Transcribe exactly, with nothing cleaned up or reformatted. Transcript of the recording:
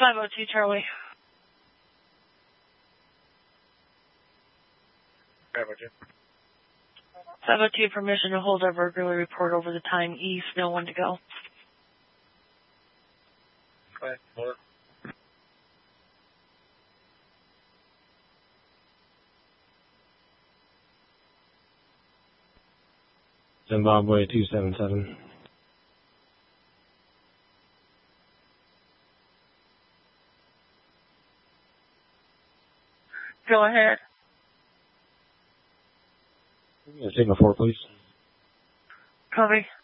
five oh two, Charlie. five oh two. five oh two, permission to hold our burglary report over the time east. No one to go. Okay, hold it. Zimbabwe two seven seven. Go ahead. Yeah, signal four, please. Copy.